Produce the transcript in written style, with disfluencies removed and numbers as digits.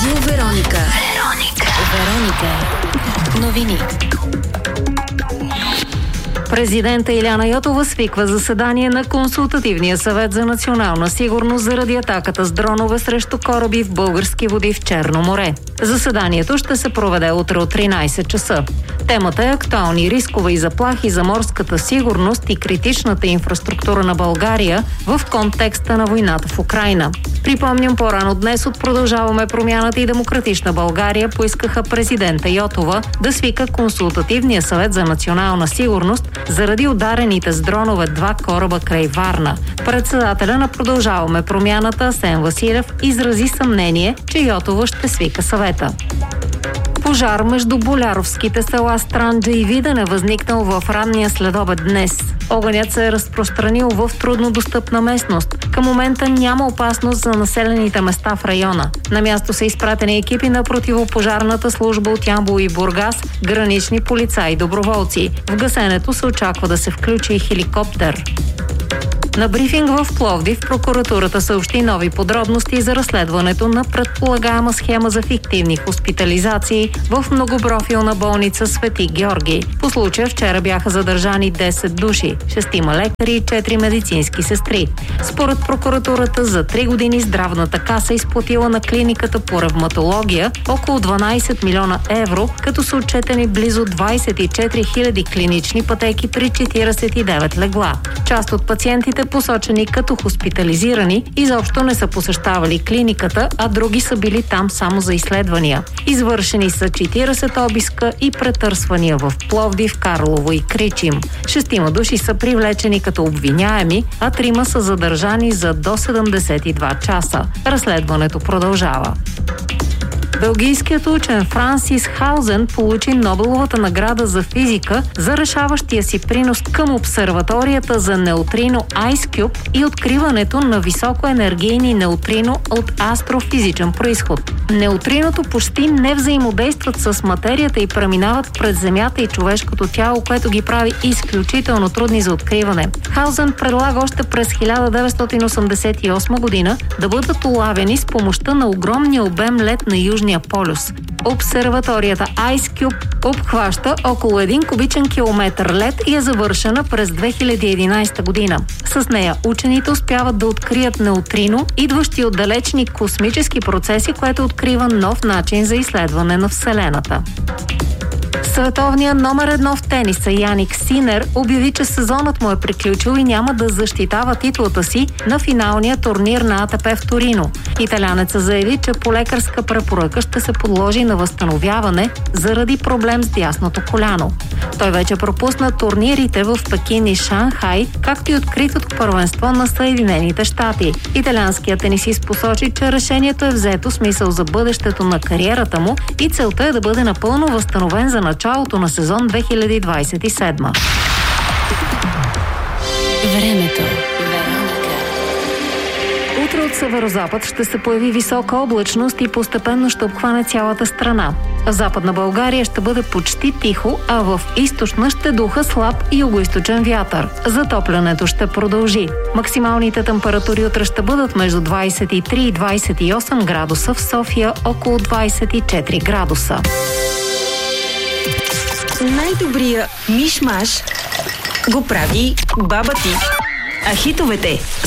Радио Вероника. Новини. Президента Иляна Йотова свиква заседание на Консултативния съвет за национална сигурност заради атаката с дронове срещу кораби в български води в Черно море. Заседанието ще се проведе утре от 13 часа. Темата е актуални рискове и заплахи за морската сигурност и критичната инфраструктура на България в контекста на войната в Украйна. Припомням, по-рано днес от Продължаваме промяната и Демократична България поискаха президента Йотова да свика Консултативния съвет за национална сигурност заради ударените с дронове 2 кораба край Варна. Председателя на Продължаваме промяната Асен Василев изрази съмнение, че Йотова ще свика съвета. Пожар между боляровските села Странджа и Виден е възникнал в ранния следобед днес. Огънят се е разпространил в труднодостъпна местност. Към момента няма опасност за населените места в района. На място са изпратени екипи на противопожарната служба от Ямбол и Бургас, гранични полицаи и доброволци. В гасенето се очаква да се включи и хеликоптер. На брифинг в Пловдив прокуратурата съобщи нови подробности за разследването на предполагаема схема за фиктивни хоспитализации в многопрофилна болница Свети Георги. По случая вчера бяха задържани 10 души, 6 лекари и 4 медицински сестри. Според прокуратурата за 3 години здравната каса изплатила на клиниката по ревматология около 12 милиона евро, като са отчетени близо 24 000 клинични пътеки при 49 легла. Част от пациентите, посочени като хоспитализирани, изобщо не са посещавали клиниката, а други са били там само за изследвания. Извършени са 40 обиска и претърсвания в Пловдив, Карлово и Кричим. 6 души са привлечени като обвиняеми, а 3 са задържани за до 72 часа. Разследването продължава. Белгийският учен Франсис Хаузен получи Нобеловата награда за физика за решаващия си принос към обсерваторията за неутрино IceCube и откриването на високоенергийни неутрино от астрофизичен произход. Неутриното почти не взаимодействат с материята и преминават през Земята и човешкото тяло, което ги прави изключително трудни за откриване. Хаузен предлага още през 1988 година да бъдат улавени с помощта на огромния обем лед на Южния полюс. Обсерваторията IceCube обхваща около 1 кубичен километър лед и е завършена през 2011 година. С нея учените успяват да открият неутрино, идващи от далечни космически процеси, което открива нов начин за изследване на Вселената. Световният номер 1 в тениса Яник Синер обяви, че сезонът му е приключил и няма да защитава титлата си на финалния турнир на АТП в Торино. Италянецът заяви, че по лекарска препоръка ще се подложи на възстановяване заради проблем с дясното коляно. Той вече пропусна турнирите в Пекин и Шанхай, както и откритото първенство на Съединените щати. Италианският тенисист посочи, че решението е взето с мисъл за бъдещето на кариерата му и целта е да бъде напълно възстановен за началото на сезон 2027. Времето. Утре от северозапад ще се появи висока облачност и постепенно ще обхване цялата страна. В Западна България ще бъде почти тихо, а в източна ще духа слаб югоизточен вятър. Затоплянето ще продължи. Максималните температури утре ще бъдат между 23 и 28 градуса, в София около 24 градуса. Най-добрия миш-маш го прави баба ти. А хитовете